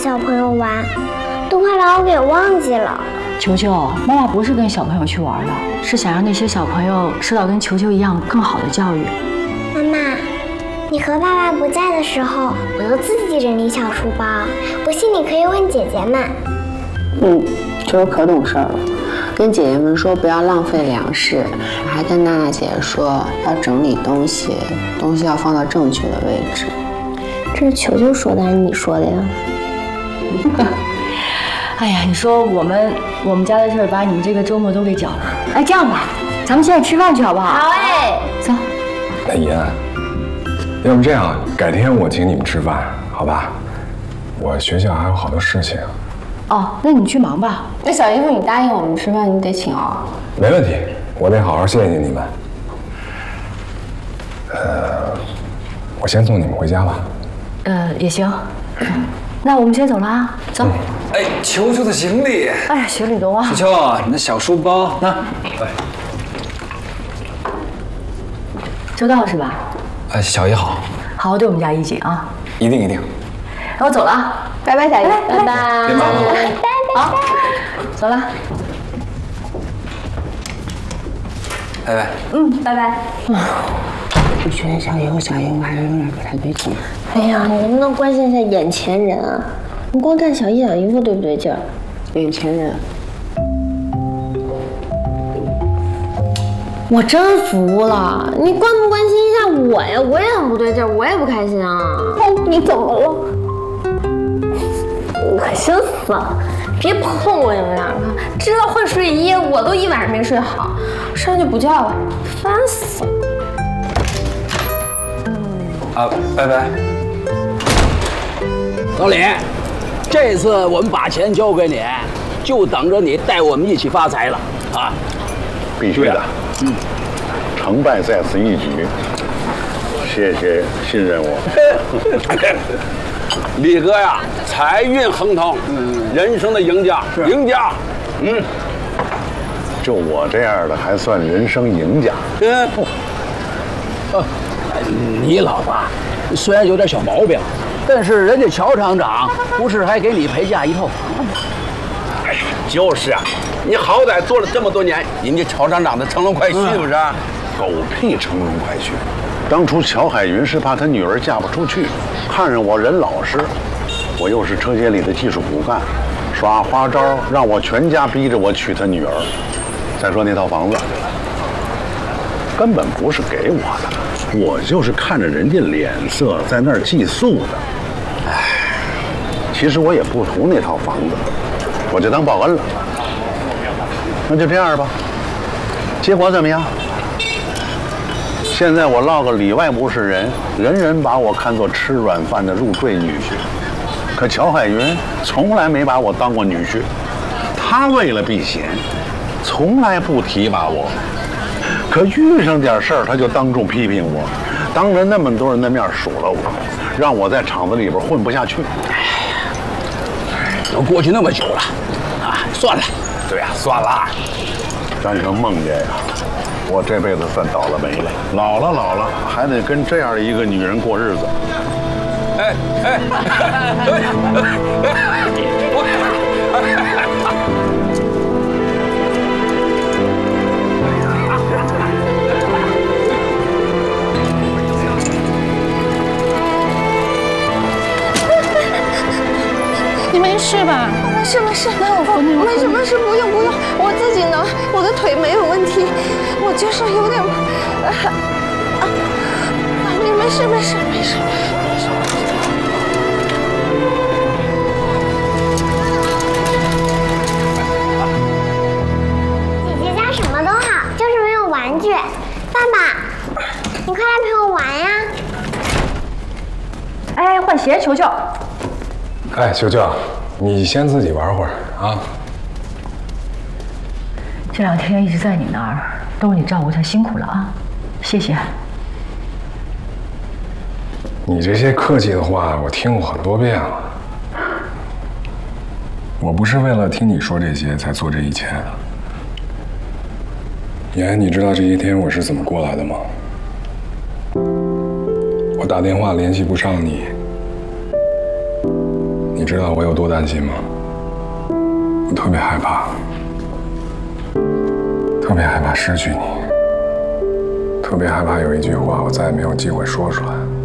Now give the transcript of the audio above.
小朋友玩，都快把我给忘记了。 球球，妈妈不是跟小朋友去玩的，是想让那些小朋友受到跟球球一样更好的教育。 妈妈，你和爸爸不在的时候，我都自己整理小书包，不信你可以问姐姐们。 球可懂事了，跟姐姐们说不要浪费粮食，还跟娜娜姐姐说要整理东西要放到正确的位置。这是球球说的还是你说的呀？ 哎呀，你说我们家的事儿把你们这个周末都给搅了。哎，这样吧，咱们现在吃饭去好不好？ 好哎， 走。 那怡安，要不这样，改天我请你们吃饭，好吧？我学校还有好多事情。 哦，那你去忙吧。 那小姨夫，你答应我们吃饭，你得请哦。 没问题，我得好好谢谢你们。我先送你们回家吧。 也行。那我们先走了啊，走。 哎，球球的行李。 哎呀，行李都忘了。 球球，你的小书包那。哎。 收到是吧？ 小姨好。 好好对我们家一姐啊。 一定一定。 那我走了啊。 拜拜，小姨， 拜拜。 别忙了。 好，走了。 拜拜。 拜拜。 我觉得小姨夫还是有点不太对劲。 哎呀，你能不能关心一下眼前人啊？你光看小姨夫对不对劲儿？ 眼前人， 我真服了，你关不关心一下我呀？我也很不对劲儿，我也不开心啊。你怎么了？恶心死了！别碰我，你们两个知道换睡衣，我都一晚上没睡好，上去补觉吧，烦死了。 拜拜。 老李，这次我们把钱交给你，就等着你带我们一起发财了啊！ 必须的，成败在此一举。谢谢信任我。 李哥呀，财运亨通，人生的赢家，赢家。 就我这样的还算人生赢家？ 你老爸虽然有点小毛病，但是人家乔厂长不是还给你陪嫁一套房吗？ 哎呀，就是啊，你好歹做了这么多年，人家乔厂长的乘龙快婿不是？ 狗屁乘龙快婿！当初乔海云是怕他女儿嫁不出去，看上我人老实，我又是车间里的技术骨干，耍花招让我全家逼着我娶他女儿。再说那套房子，根本不是给我的，我就是看着人家脸色在那儿寄宿的。唉，其实我也不图那套房子，我就当报恩了。那就这样吧，结果怎么样？现在我落个里外不是人，人人把我看作吃软饭的入赘女婿。可乔海云从来没把我当过女婿，他为了避嫌，从来不提拔我。可遇上点事儿，他就当众批评我，当着那么多人的面数落我，让我在厂子里边混不下去。 都过去那么久了，啊，算了。 对呀，算了。 张成梦见呀，我这辈子算倒了霉了，老了还得跟这样一个女人过日子。 你没事吧？ 没事没事， 那我扶你。 没什么事，不用，我自己能，我的腿没有问题，我就是有点，你没事。姐姐家什么都好，就是没有玩具。爸爸，你快来陪我玩呀！ 哎，换鞋，球球。 哎，球球，你先自己玩会儿啊。 这2天一直在你那儿，都是你照顾他，辛苦了啊，谢谢。 你这些客气的话，我听过很多遍了。我不是为了听你说这些才做这一切的。妍，你知道这些天我是怎么过来的吗？我打电话联系不上你，你知道我有多担心吗？我特别害怕，特别害怕失去你，特别害怕有一句话我再也没有机会说出来。